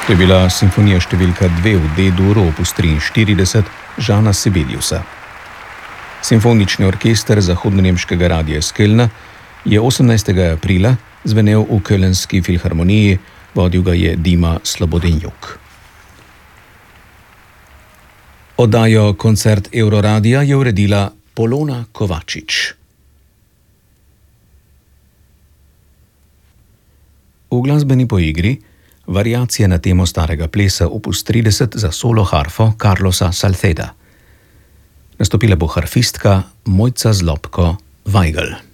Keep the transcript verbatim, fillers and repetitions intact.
To je bila simfonija številka dve v D-duru opus triinštirideset Žana Sibeliusa. Simfonični orkester zahodnonemškega radia iz Kölna je osemnajstega aprila zvenel v Kölnski filharmoniji, vodil ga je Dima Slobodenjuk. Oddajo Koncert Euroradia je uredila Polona Kovačič. V glasbeni poigri variacije na temo starega plesa opus trideset za solo harfo Carlosa Salceda. Nastopila bo harfistka Mojca Zlobko Weigl.